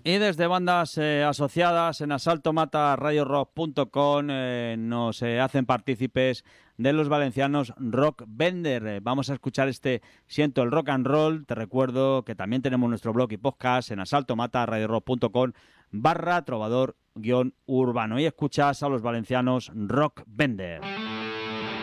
Y desde bandas asociadas en asaltomataradiorock.com nos hacen partícipes de los valencianos Rock Bender. Vamos a escuchar este Siento el Rock and Roll. Te recuerdo que también tenemos nuestro blog y podcast en asaltomataradiorock.com/trovador-urbano. Y escuchas a los valencianos Rock Bender.